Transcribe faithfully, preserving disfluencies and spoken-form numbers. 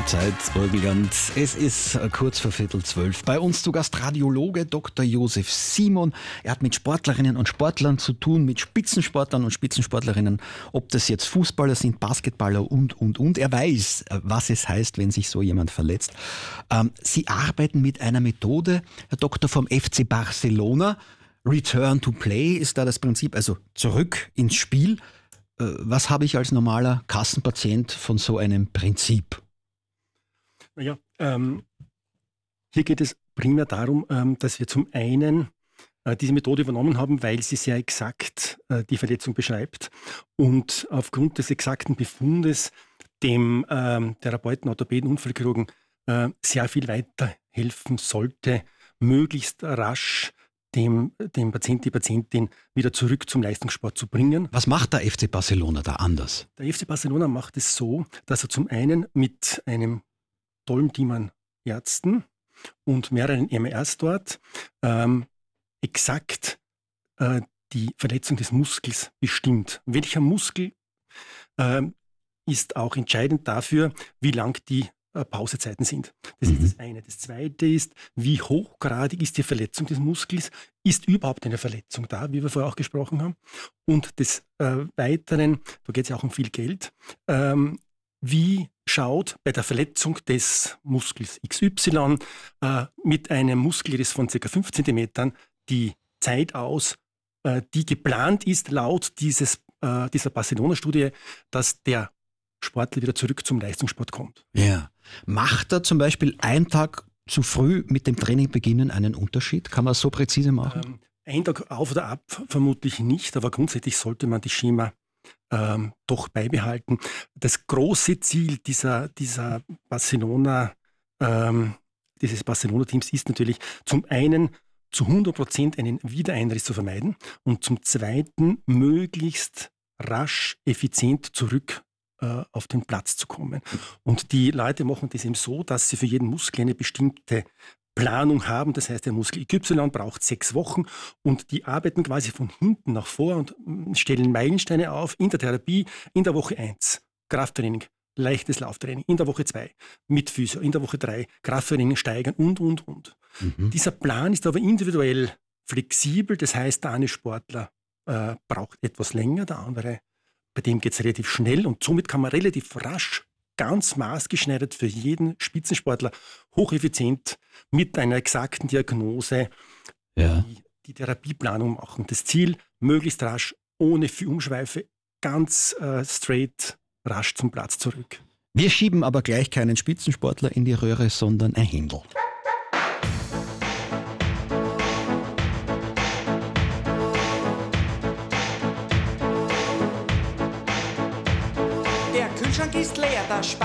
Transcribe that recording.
Mahlzeit, Burgenland. Es ist kurz vor Viertel zwölf. Bei uns zu Gast Radiologe Doktor Josef Simon. Er hat mit Sportlerinnen und Sportlern zu tun, mit Spitzensportlern und Spitzensportlerinnen, ob das jetzt Fußballer sind, Basketballer und, und, und. Er weiß, was es heißt, wenn sich so jemand verletzt. Ähm, Sie arbeiten mit einer Methode, Herr Doktor, vom F C Barcelona. Return to Play ist da das Prinzip, also zurück ins Spiel. Was habe ich als normaler Kassenpatient von so einem Prinzip? Naja, ähm, hier geht es primär darum, ähm, dass wir zum einen äh, diese Methode übernommen haben, weil sie sehr exakt äh, die Verletzung beschreibt und aufgrund des exakten Befundes dem ähm, Therapeuten, Orthopäden, Unfallchirurgen äh, sehr viel weiterhelfen sollte, möglichst rasch dem, dem Patienten, die Patientin wieder zurück zum Leistungssport zu bringen. Was macht der F C Barcelona da anders? Der F C Barcelona macht es so, dass er zum einen mit einem tollen Team an Ärzten und mehreren M Rs dort ähm, exakt äh, die Verletzung des Muskels bestimmt. Welcher Muskel äh, ist auch entscheidend dafür, wie lang die äh, Pausezeiten sind. Das mhm. ist das eine. Das zweite ist, wie hochgradig ist die Verletzung des Muskels? Ist überhaupt eine Verletzung da, wie wir vorher auch gesprochen haben? Und des äh, Weiteren, da geht es ja auch um viel Geld, ähm, wie schaut bei der Verletzung des Muskels X Y äh, mit einem Muskelriss von ca. fünf Zentimetern die Zeit aus, äh, die geplant ist laut dieses, äh, dieser Barcelona-Studie, dass der Sportler wieder zurück zum Leistungssport kommt. Ja. Macht da zum Beispiel ein Tag zu früh mit dem Training beginnen einen Unterschied? Kann man es so präzise machen? Ähm, ein Tag auf oder ab vermutlich nicht, aber grundsätzlich sollte man die Schema ähm, doch beibehalten. Das große Ziel dieser, dieser Barcelona, ähm, dieses Barcelona-Teams ist natürlich zum einen zu hundert Prozent einen Wiedereinriss zu vermeiden und zum zweiten möglichst rasch, effizient zurück äh, auf den Platz zu kommen. Und die Leute machen das eben so, dass sie für jeden Muskel eine bestimmte Planung haben. Das heißt, der Muskel X Y braucht sechs Wochen und die arbeiten quasi von hinten nach vor und stellen Meilensteine auf in der Therapie in der Woche eins. Krafttraining, leichtes Lauftraining, in der Woche zwei mit Physio, in der Woche drei Krafttraining steigern und, und, und. Mhm. Dieser Plan ist aber individuell flexibel. Das heißt, der eine Sportler äh, braucht etwas länger, der andere, bei dem geht es relativ schnell und somit kann man relativ rasch, ganz maßgeschneidert für jeden Spitzensportler, hocheffizient mit einer exakten Diagnose ja. die, die Therapieplanung machen. Das Ziel, möglichst rasch, ohne viel Umschweife, ganz äh, straight, rasch zum Platz zurück. Wir schieben aber gleich keinen Spitzensportler in die Röhre, sondern ein Händel. Der Kühlschrank ist leer, das